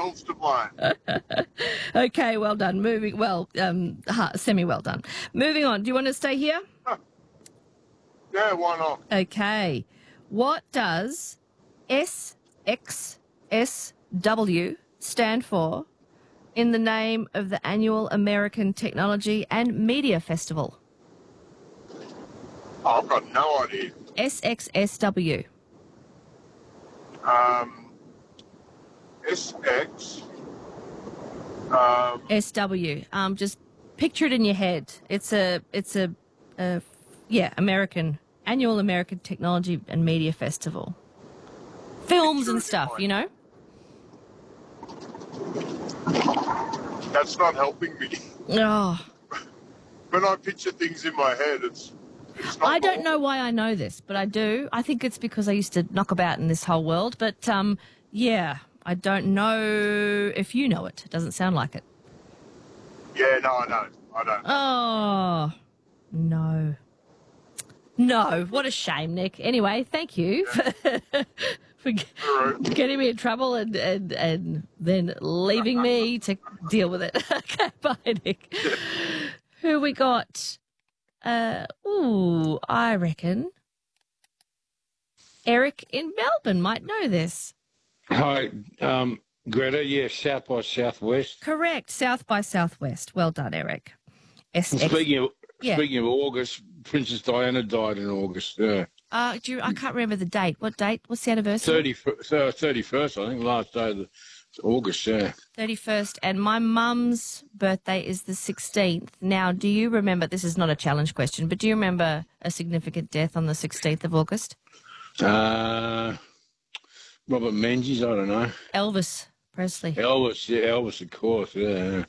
McDonald's to blame. Okay, well done. Semi well done. Moving on. Do you want to stay here? Yeah, why not? Okay. What does SXSW stand for in the name of the annual American Technology and Media Festival? Oh, I've got no idea. SXSW. SX. SW. Just picture it in your head. It's a American annual American Technology and Media Festival. Films and stuff, you know. That's not helping me. Oh, When I picture things in my head, it's not. I don't know why I know this, but I do. I think it's because I used to knock about in this whole world. But yeah, I don't know if you know it. It doesn't sound like it. Yeah, no, I don't. Oh, no. No, what a shame, Nick. Anyway, thank you for getting me in trouble and then leaving me to deal with it. Okay, bye, Nick. Who we got? I reckon Eric in Melbourne might know this. Hi, Greta. Yeah, South by Southwest. Correct, South by Southwest. Well done, Eric. Speaking of August, Princess Diana died in August. Yeah. I can't remember the date. What date? What's the anniversary? 31st, I think, last day of August, yeah. 31st, and my mum's birthday is the 16th. Now, do you remember, this is not a challenge question, but do you remember a significant death on the 16th of August? Robert Menzies, I don't know. Elvis Presley. Elvis, of course, yeah.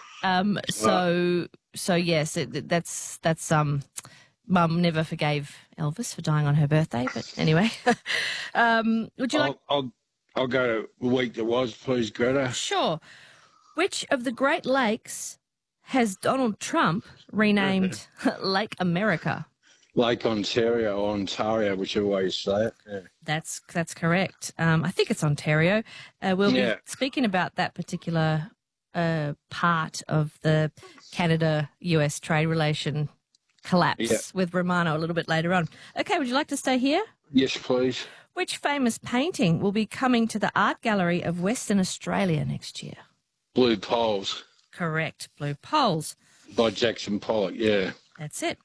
So yes, that's Mum never forgave Elvis for dying on her birthday, but anyway. Would you like... I'll go to the week that was, please, Greta. Sure. Which of the Great Lakes has Donald Trump renamed Lake America? Lake Ontario, whichever way you say it. Yeah. That's correct. I think it's Ontario. We'll be speaking about that particular part of the Canada-US trade relation collapse with Romano a little bit later on. Okay, would you like to stay here? Yes, please. Which famous painting will be coming to the Art Gallery of Western Australia next year? Blue Poles. Correct, Blue Poles. By Jackson Pollock, yeah. That's it.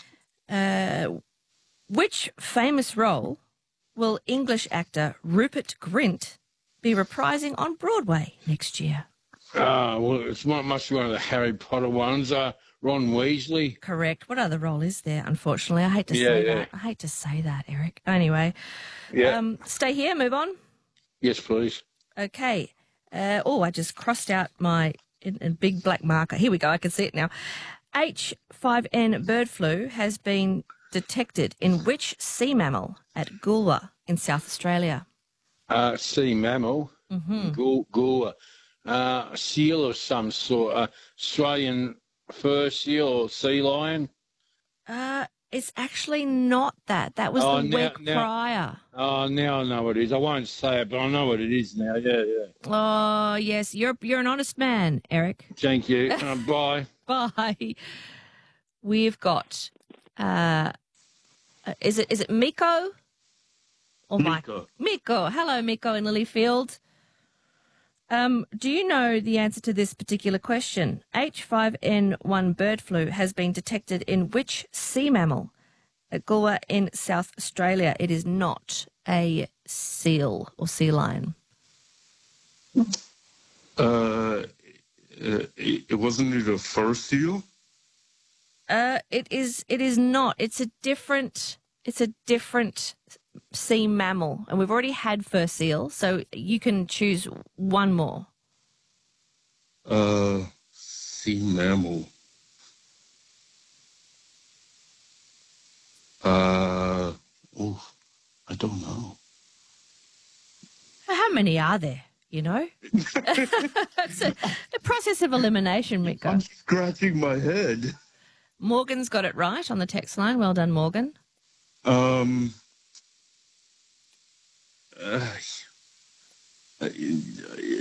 Which famous role will English actor Rupert Grint be reprising on Broadway next year? Well, it must be one of the Harry Potter ones. Ron Weasley. Correct. What other role is there, unfortunately? I hate to say that. I hate to say that, Eric. Anyway. Stay here, move on. Yes, please. Okay. I just crossed out my in big black marker. Here we go. I can see it now. H5N bird flu has been detected in which sea mammal at Goolwa in South Australia? Sea mammal? Mm-hmm. Goolwa. Seal of some sort. Australian fur seal or sea lion? It's actually not that. That was the week prior. Oh, now I know what it is. I won't say it, but I know what it is now. Yeah. Oh, yes. You're an honest man, Eric. Thank you. Bye. Bye. We've got, is it Miko? Or Miko. Miko. Hello, Miko in Lilyfield. Do you know the answer to this particular question? H5N1 bird flu has been detected in which sea mammal at Goolwa in South Australia? It is not a seal or sea lion. It wasn't it a fur seal? It is not. It's a different sea mammal, and we've already had fur seal, so you can choose one more. Sea mammal. I don't know. How many are there? You know, it's a process of elimination, Miko. I'm scratching my head. Morgan's got it right on the text line. Well done, Morgan.